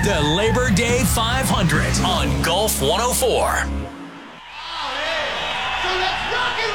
The Labor Day 500 on Gulf 104. So let's rock and